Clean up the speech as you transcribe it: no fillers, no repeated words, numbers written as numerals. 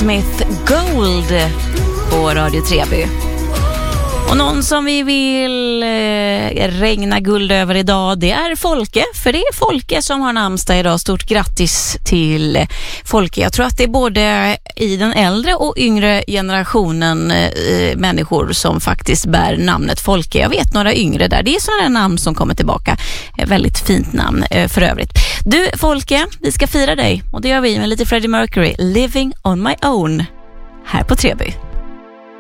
Smith Gold på Radio Treby. Och någon som vi vill regna guld över idag, det är Folke. För det är Folke som har namnsdag idag. Stort grattis till Folke. Jag tror att det är både i den äldre och yngre generationen människor som faktiskt bär namnet Folke. Jag vet några yngre där. Det är sådana namn som kommer tillbaka. Väldigt fint namn för övrigt. Du Folke, vi ska fira dig. Och det gör vi med lite Freddie Mercury. Living on my own. Här på Treby.